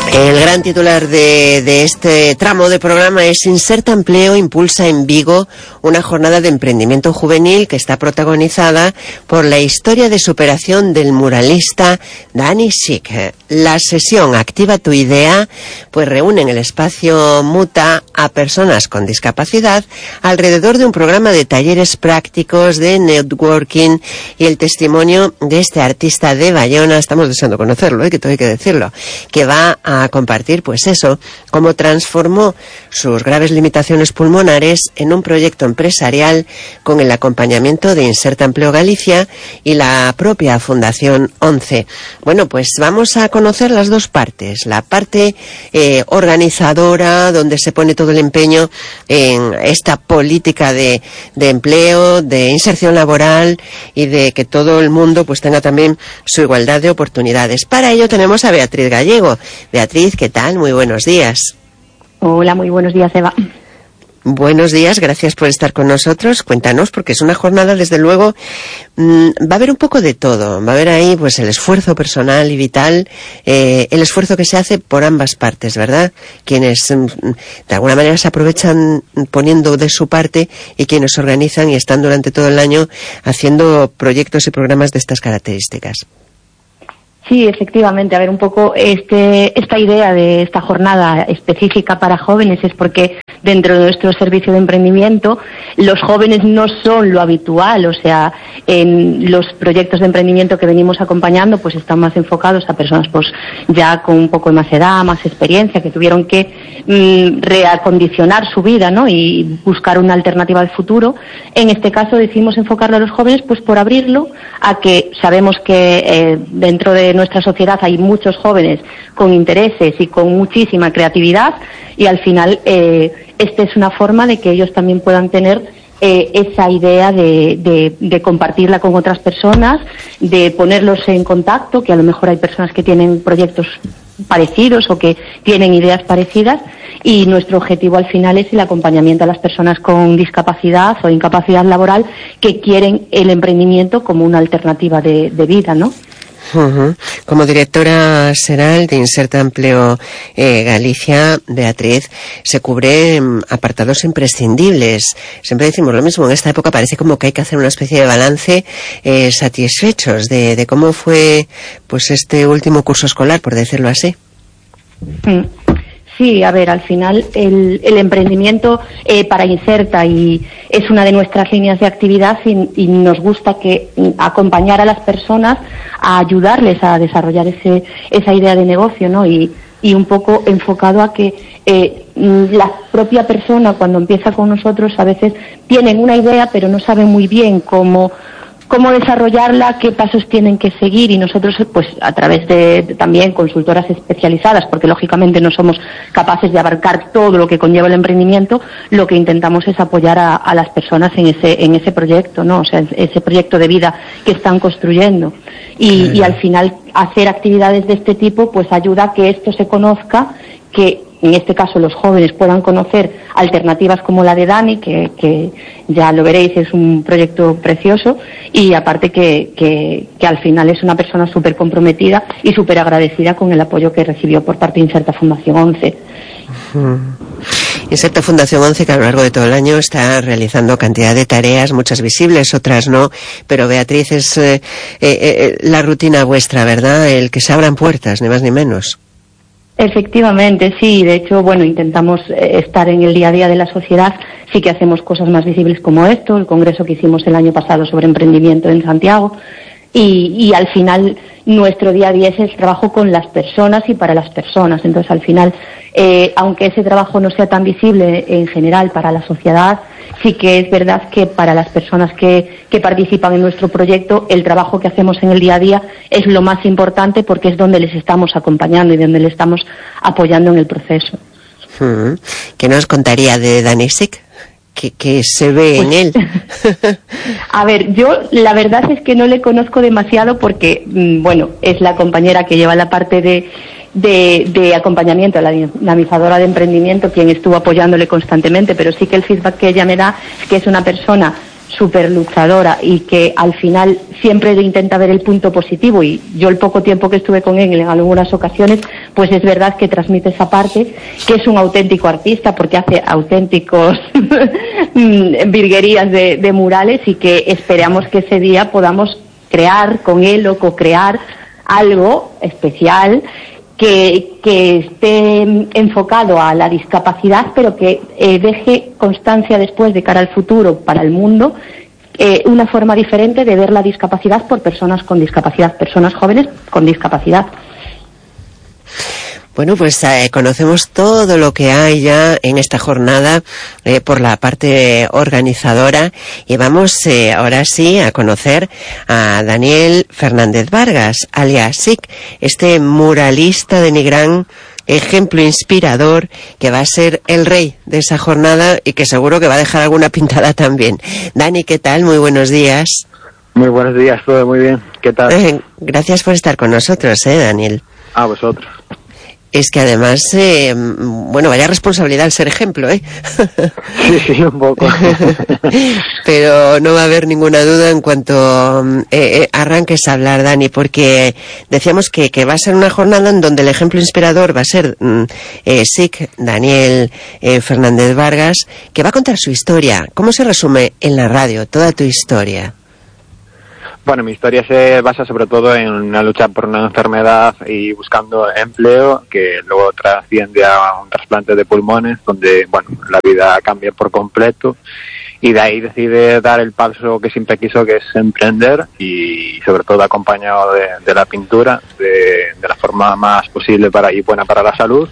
El gran titular de este tramo de programa es: Inserta Empleo impulsa en Vigo una jornada de emprendimiento juvenil que está protagonizada por la historia de superación del muralista Dani Schick. La sesión Activa tu Idea pues reúne en el espacio Muta a personas con discapacidad alrededor de un programa de talleres prácticos de networking y el testimonio de este artista de Bayona. Estamos deseando conocerlo, que todo hay que decirlo, que va a compartir pues eso, cómo transformó sus graves limitaciones pulmonares en un proyecto empresarial con el acompañamiento de Inserta Empleo Galicia y la propia Fundación 11. Bueno, pues vamos a conocer las dos partes, la parte organizadora, donde se pone todo el empeño en esta política de empleo, de inserción laboral y de que todo el mundo pues tenga también su igualdad de oportunidades. Para ello tenemos a Beatriz Gallego. Beatriz, ¿qué tal? Muy buenos días. Hola, muy buenos días, Eva. Buenos días, gracias por estar con nosotros. Cuéntanos, porque es una jornada, desde luego, va a haber un poco de todo. Va a haber ahí pues el esfuerzo personal y vital, el esfuerzo que se hace por ambas partes, ¿verdad? Quienes de alguna manera se aprovechan poniendo de su parte y quienes organizan y están durante todo el año haciendo proyectos y programas de estas características. Sí, efectivamente. A ver, un poco esta idea de esta jornada específica para jóvenes es porque dentro de nuestro servicio de emprendimiento los jóvenes no son lo habitual, o sea, en los proyectos de emprendimiento que venimos acompañando pues están más enfocados a personas pues ya con un poco más edad, más experiencia, que tuvieron que reacondicionar su vida, ¿no? Y buscar una alternativa de futuro. En este caso decidimos enfocarlo a los jóvenes pues por abrirlo a que sabemos que dentro de nuestra sociedad hay muchos jóvenes con intereses y con muchísima creatividad, y al final esta es una forma de que ellos también puedan tener esa idea de compartirla con otras personas, de ponerlos en contacto, que a lo mejor hay personas que tienen proyectos parecidos o que tienen ideas parecidas, y nuestro objetivo al final es el acompañamiento a las personas con discapacidad o incapacidad laboral que quieren el emprendimiento como una alternativa de vida, ¿no? Uh-huh. Como directora SERAL de Inserta Empleo Galicia, Beatriz, se cubren apartados imprescindibles. Siempre decimos lo mismo, en esta época parece como que hay que hacer una especie de balance satisfechos de cómo fue pues este último curso escolar, por decirlo así. Sí, a ver, al final el emprendimiento para Inserta y es una de nuestras líneas de actividad y nos gusta que acompañar a las personas a ayudarles a desarrollar esa idea de negocio, ¿no? Y un poco enfocado a que la propia persona cuando empieza con nosotros a veces tienen una idea pero no saben muy bien cómo desarrollarla, qué pasos tienen que seguir, y nosotros pues a través de también consultoras especializadas, porque lógicamente no somos capaces de abarcar todo lo que conlleva el emprendimiento, lo que intentamos es apoyar a las personas en ese proyecto, ¿no? O sea, ese proyecto de vida que están construyendo, y al final hacer actividades de este tipo pues ayuda a que esto se conozca, que en este caso los jóvenes puedan conocer alternativas como la de Dani, que ya lo veréis, es un proyecto precioso, y aparte que al final es una persona súper comprometida y súper agradecida con el apoyo que recibió por parte de Inserta Fundación 11. Inserta Fundación 11, que a lo largo de todo el año está realizando cantidad de tareas, muchas visibles, otras no, pero Beatriz, es la rutina vuestra, ¿verdad? El que se abran puertas, ni más ni menos. Efectivamente, sí. De hecho, bueno, intentamos estar en el día a día de la sociedad. Sí que hacemos cosas más visibles como esto, el congreso que hicimos el año pasado sobre emprendimiento en Santiago. Y al final nuestro día a día es el trabajo con las personas y para las personas. Entonces, al final, aunque ese trabajo no sea tan visible en general para la sociedad, sí que es verdad que para las personas que participan en nuestro proyecto, el trabajo que hacemos en el día a día es lo más importante, porque es donde les estamos acompañando y donde les estamos apoyando en el proceso. ¿Qué nos contaría de Dani Schick? ¿Qué se ve en él? A ver, yo la verdad es que no le conozco demasiado porque, bueno, es la compañera que lleva la parte de acompañamiento, la dinamizadora de emprendimiento, quien estuvo apoyándole constantemente, pero sí que el feedback que ella me da es que es una persona súper luchadora y que al final siempre intenta ver el punto positivo, y yo el poco tiempo que estuve con él en algunas ocasiones pues es verdad que transmite esa parte, que es un auténtico artista porque hace auténticos virguerías de murales, y que esperamos que ese día podamos crear con él o co-crear algo especial que esté enfocado a la discapacidad, pero que deje constancia después de cara al futuro para el mundo, una forma diferente de ver la discapacidad por personas con discapacidad, personas jóvenes con discapacidad. Bueno, pues conocemos todo lo que hay ya en esta jornada por la parte organizadora, y vamos ahora sí a conocer a Daniel Fernández Vargas, alias SIC, este muralista de Nigrán, ejemplo inspirador, que va a ser el rey de esa jornada y que seguro que va a dejar alguna pintada también. Dani, ¿qué tal? Muy buenos días. Muy buenos días, todo muy bien. ¿Qué tal? Gracias por estar con nosotros, Daniel. A vosotros. Es que además, bueno, vaya responsabilidad el ser ejemplo, Sí, un poco. Pero no va a haber ninguna duda en cuanto arranques a hablar, Dani, porque decíamos que va a ser una jornada en donde el ejemplo inspirador va a ser SIC, Daniel Fernández Vargas, que va a contar su historia. ¿Cómo se resume en la radio toda tu historia? Bueno, mi historia se basa sobre todo en una lucha por una enfermedad y buscando empleo, que luego trasciende a un trasplante de pulmones, donde, bueno, la vida cambia por completo, y de ahí decide dar el paso que siempre quiso, que es emprender, y sobre todo acompañado de la pintura, de la forma más posible y buena para la salud,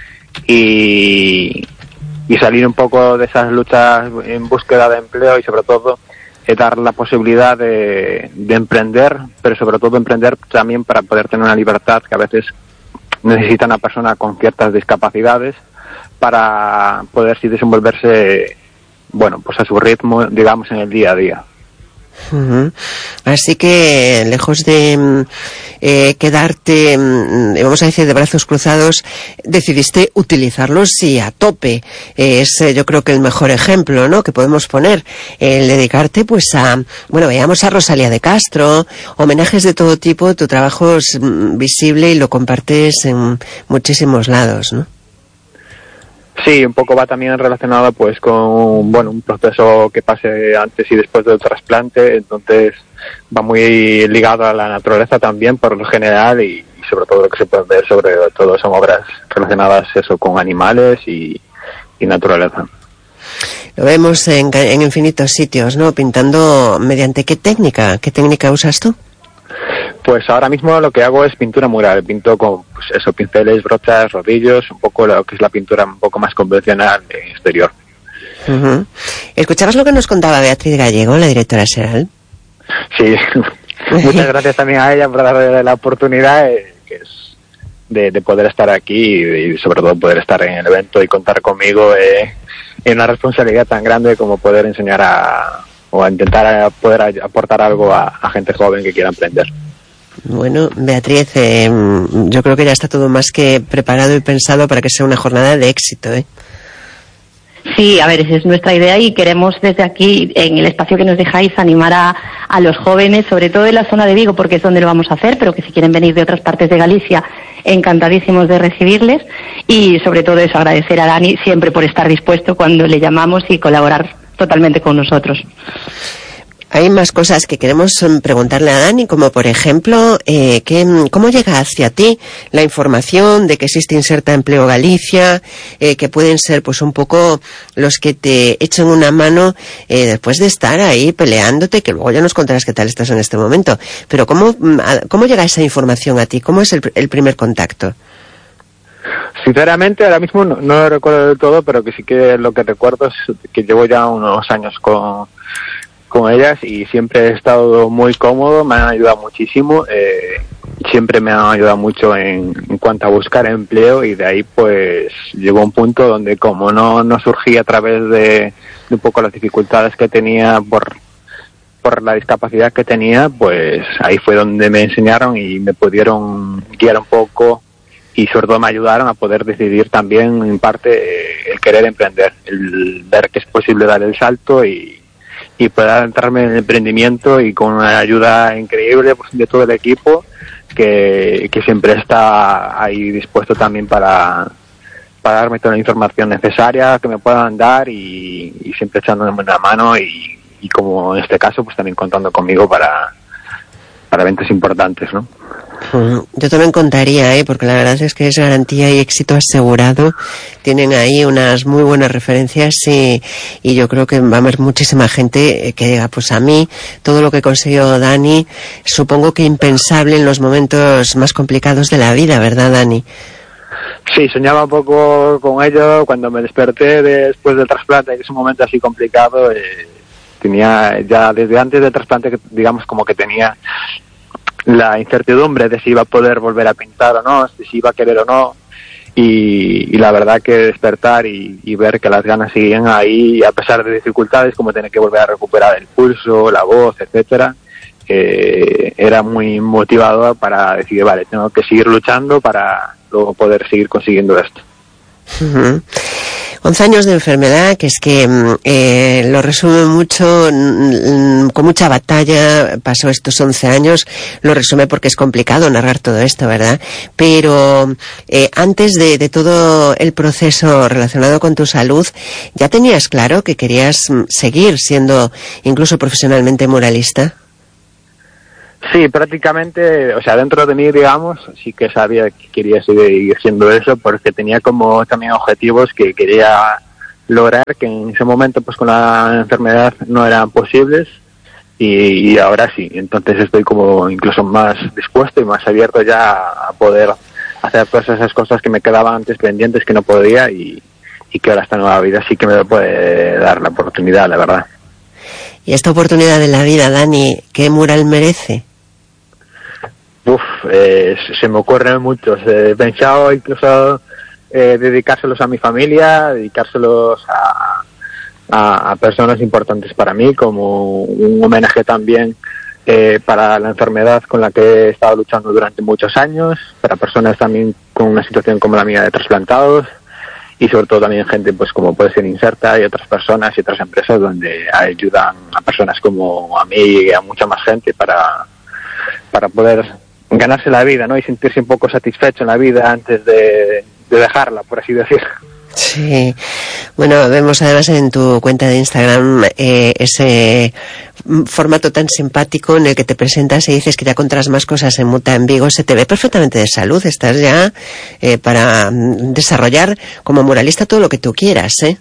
y salir un poco de esas luchas en búsqueda de empleo, y sobre todo dar la posibilidad de emprender, pero sobre todo emprender también para poder tener una libertad que a veces necesita una persona con ciertas discapacidades para poder sí desenvolverse, bueno, pues a su ritmo, digamos, en el día a día. Uh-huh. Así que, lejos de quedarte, vamos a decir, de brazos cruzados, decidiste utilizarlos y a tope. Es, yo creo que el mejor ejemplo, ¿no?, que podemos poner, el dedicarte pues a, bueno, veamos a Rosalía de Castro, homenajes de todo tipo. Tu trabajo es visible y lo compartes en muchísimos lados, ¿no? Sí, un poco va también relacionado pues con, bueno, un proceso que pase antes y después del trasplante, entonces va muy ligado a la naturaleza también por lo general, y sobre todo lo que se puede ver sobre todo son obras relacionadas eso con animales y naturaleza. Lo vemos en infinitos sitios, ¿no? Pintando, ¿mediante qué técnica? ¿Qué técnica usas tú? Pues ahora mismo lo que hago es pintura mural. Pinto con, pues eso, pinceles, brochas, rodillos, un poco lo que es la pintura un poco más convencional de exterior. Uh-huh. ¿Escuchabas lo que nos contaba Beatriz Gallego, la directora SEAL? Sí, muchas gracias también a ella por darle la oportunidad que es de poder estar aquí y sobre todo poder estar en el evento y contar conmigo en una responsabilidad tan grande como poder enseñar o a intentar poder aportar algo a gente joven que quiera emprender. Bueno, Beatriz, yo creo que ya está todo más que preparado y pensado para que sea una jornada de éxito, ¿eh? Sí, a ver, esa es nuestra idea, y queremos desde aquí, en el espacio que nos dejáis, animar a los jóvenes, sobre todo en la zona de Vigo, porque es donde lo vamos a hacer, pero que si quieren venir de otras partes de Galicia, encantadísimos de recibirles, y sobre todo eso, agradecer a Dani siempre por estar dispuesto cuando le llamamos y colaborar totalmente con nosotros. Hay más cosas que queremos preguntarle a Dani, como por ejemplo, ¿cómo llega hacia ti la información de que existe Inserta Empleo Galicia, que pueden ser pues un poco los que te echen una mano después de estar ahí peleándote, que luego ya nos contarás qué tal estás en este momento? Pero ¿cómo llega esa información a ti? ¿Cómo es el primer contacto? Sinceramente, ahora mismo no lo recuerdo del todo, pero que sí que lo que recuerdo es que llevo ya unos años con ellas y siempre he estado muy cómodo, me han ayudado muchísimo, siempre me han ayudado mucho en cuanto a buscar empleo, y de ahí pues llegó un punto donde como no surgía a través de un poco las dificultades que tenía por la discapacidad que tenía, pues ahí fue donde me enseñaron y me pudieron guiar un poco, y sobre todo me ayudaron a poder decidir también en parte el querer emprender, el ver que es posible dar el salto y poder adentrarme en el emprendimiento, y con una ayuda increíble pues, de todo el equipo, que siempre está ahí dispuesto también para darme toda la información necesaria que me puedan dar y siempre echándome una mano y como en este caso pues también contando conmigo para eventos importantes, ¿no? Yo también contaría, porque la verdad es que es garantía y éxito asegurado. Tienen ahí unas muy buenas referencias y yo creo que va a haber muchísima gente que diga, pues a mí todo lo que consiguió Dani, supongo que impensable en los momentos más complicados de la vida, ¿verdad, Dani? Sí, soñaba un poco con ello cuando me desperté después del trasplante, que es un momento así complicado. Tenía ya desde antes del trasplante, digamos, como que tenía la incertidumbre de si iba a poder volver a pintar o no, si iba a querer o no, y la verdad que despertar y ver que las ganas siguen ahí a pesar de dificultades como tener que volver a recuperar el pulso, la voz, etcétera, era muy motivador para decir, vale, tengo que seguir luchando para luego poder seguir consiguiendo esto. 11 años de enfermedad, que es que lo resume mucho, con mucha batalla pasó estos 11 años, lo resume porque es complicado narrar todo esto, ¿verdad? Pero antes de todo el proceso relacionado con tu salud, ¿ya tenías claro que querías seguir siendo incluso profesionalmente muralista? Sí, prácticamente, o sea, dentro de mí, digamos, sí que sabía que quería seguir siendo eso, porque tenía como también objetivos que quería lograr, que en ese momento, pues con la enfermedad no eran posibles, y ahora sí. Entonces estoy como incluso más dispuesto y más abierto ya a poder hacer todas esas cosas que me quedaban antes pendientes, que no podía, y que ahora esta nueva vida sí que me puede dar la oportunidad, la verdad. Y esta oportunidad de la vida, Dani, ¿qué mural merece? Se me ocurren muchos. He pensado incluso dedicárselos a mi familia, dedicárselos a personas importantes para mí, como un homenaje también para la enfermedad con la que he estado luchando durante muchos años, para personas también con una situación como la mía de trasplantados, y sobre todo también gente pues como puede ser Inserta y otras personas y otras empresas donde ayudan a personas como a mí y a mucha más gente para poder ganarse la vida, ¿no? Y sentirse un poco satisfecho en la vida antes de dejarla, por así decir. Sí, bueno, vemos además en tu cuenta de Instagram ese formato tan simpático en el que te presentas y dices que ya contarás más cosas en Muta en Vigo. Se te ve perfectamente de salud, estás ya para desarrollar como muralista todo lo que tú quieras, ¿eh?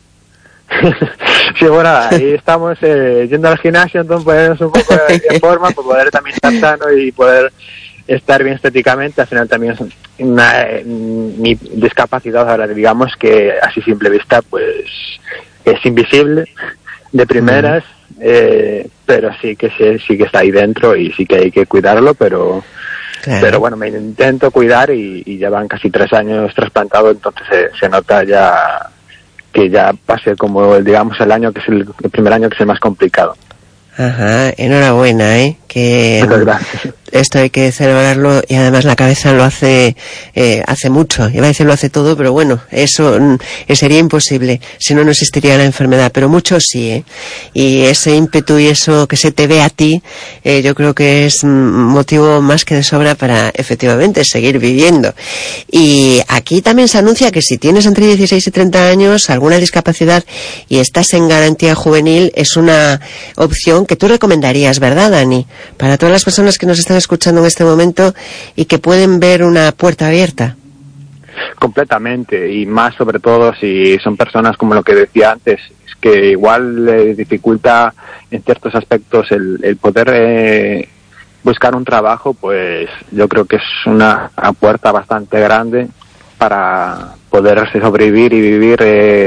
Sí, bueno, ahí estamos yendo al gimnasio, entonces ponernos un poco de forma para poder también estar sano y poder estar bien estéticamente. Al final también es mi discapacidad, ahora digamos que a simple vista pues es invisible de primeras, pero sí que está ahí dentro y sí que hay que cuidarlo, pero claro. Pero bueno, me intento cuidar y ya van casi 3 años trasplantado, entonces se nota ya que ya pase como digamos el año que es el primer año que es el más complicado. Ajá, enhorabuena, que muchas gracias. Esto hay que celebrarlo y además la cabeza lo hace mucho. Iba a decir lo hace todo, pero bueno, eso sería imposible, si no existiría la enfermedad, pero mucho sí, y ese ímpetu y eso que se te ve a ti, yo creo que es motivo más que de sobra para efectivamente seguir viviendo. Y aquí también se anuncia que si tienes entre 16 y 30 años alguna discapacidad y estás en garantía juvenil, es una opción que tú recomendarías, ¿verdad, Dani? Para todas las personas que nos están escuchando en este momento y que pueden ver una puerta abierta. Completamente, y más sobre todo si son personas como lo que decía antes, es que igual les dificulta en ciertos aspectos el poder buscar un trabajo, pues yo creo que es una puerta bastante grande para poder sobrevivir y vivir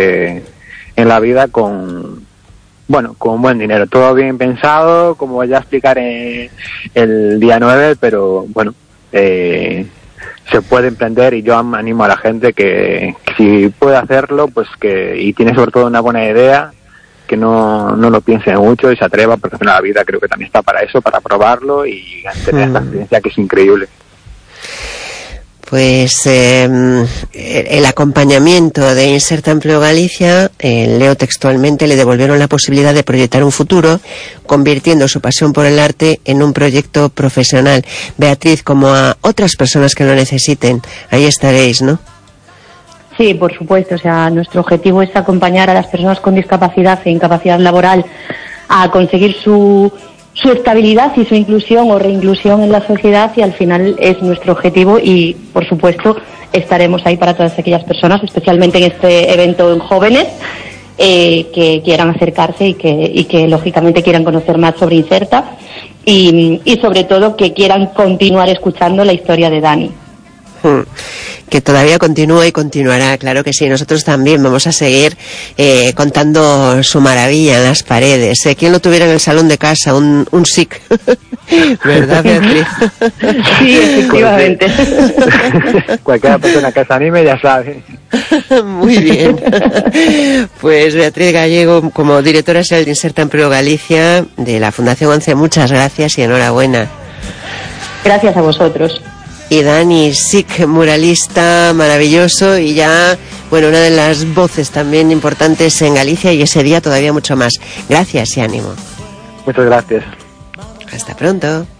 en la vida con buen dinero, todo bien pensado, como ya explicaré el día 9, pero bueno, se puede emprender y yo animo a la gente que si puede hacerlo, pues y tiene sobre todo una buena idea, que no lo piense mucho y se atreva, porque al final la vida creo que también está para eso, para probarlo y tener esta experiencia que es increíble. Pues el acompañamiento de Inserta Empleo Galicia, leo textualmente, le devolvieron la posibilidad de proyectar un futuro, convirtiendo su pasión por el arte en un proyecto profesional. Beatriz, como a otras personas que lo necesiten, ahí estaréis, ¿no? Sí, por supuesto. O sea, nuestro objetivo es acompañar a las personas con discapacidad e incapacidad laboral a conseguir su estabilidad y su inclusión o reinclusión en la sociedad, y al final es nuestro objetivo, y por supuesto estaremos ahí para todas aquellas personas, especialmente en este evento en jóvenes, que quieran acercarse y que lógicamente quieran conocer más sobre Inserta y sobre todo que quieran continuar escuchando la historia de Dani. Que todavía continúa y continuará, claro que sí. Nosotros también vamos a seguir contando su maravilla en las paredes. ¿Quién lo tuviera en el salón de casa? Un SIC. ¿Verdad, Beatriz? Sí, efectivamente. Cualquiera persona que se anime ya sabe. Muy bien. Pues Beatriz Gallego, como directora general de Inserta Empleo Galicia, de la Fundación 11, muchas gracias y enhorabuena. Gracias a vosotros. Y Dani, SIC, muralista maravilloso, y ya, bueno, una de las voces también importantes en Galicia, y ese día todavía mucho más. Gracias y ánimo. Muchas gracias. Hasta pronto.